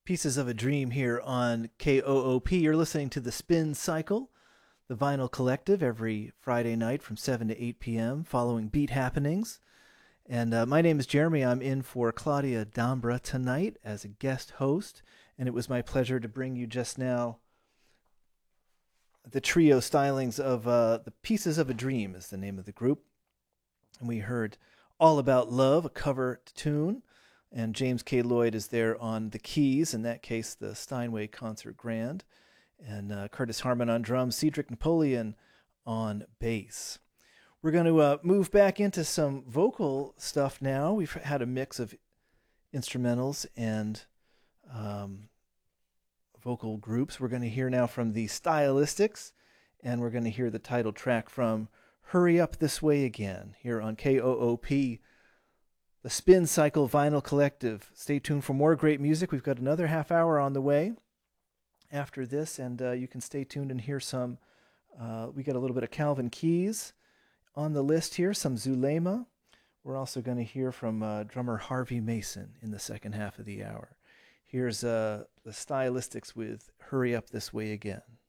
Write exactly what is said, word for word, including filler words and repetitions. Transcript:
Pieces of a Dream here on K O O P. You're listening to The Spin Cycle, the Vinyl Collective, every Friday night from seven to eight p.m. following Beat Happenings. And uh, my name is Jeremy. I'm in for Claudia Dambra tonight as a guest host, and it was my pleasure to bring you just now the trio stylings of uh, The Pieces of a Dream is the name of the group. And we heard All About Love, a cover tune, and James K. Lloyd is there on the keys, in that case the Steinway Concert Grand, and uh, Curtis Harmon on drums, Cedric Napoleon on bass. We're going to uh, move back into some vocal stuff now. We've had a mix of instrumentals and um, vocal groups. We're going to hear now from the Stylistics, and we're going to hear the title track from Hurry Up This Way Again here on K O O P, the Spin Cycle Vinyl Collective. Stay tuned for more great music. We've got another half hour on the way after this, and uh, you can stay tuned and hear some. Uh, we got a little bit of Calvin Keys on the list here, some Zulema. We're also going to hear from uh, drummer Harvey Mason in the second half of the hour. Here's uh, the Stylistics with Hurry Up This Way Again.